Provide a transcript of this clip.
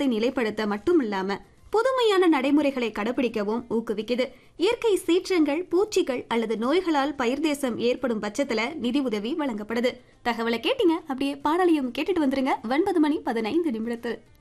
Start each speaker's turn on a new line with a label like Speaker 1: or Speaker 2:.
Speaker 1: பொருளாதாரத்தை நிலைப்படுத்த மட்டும் இல்லாம புதுமையான நடைமுறைகளை கடைபிடிக்கவும் ஊக்குவிக்குது. இயற்கை சீற்றங்கள், பூச்சிகள் அல்லது நோய்களால் பயிர் தேசம் ஏற்படும் பட்சத்துல நிதி உதவி வழங்கப்படுது. தகவலை கேட்டீங்க, அப்படியே பாடலையும் கேட்டுட்டு வந்துருங்க. 9:15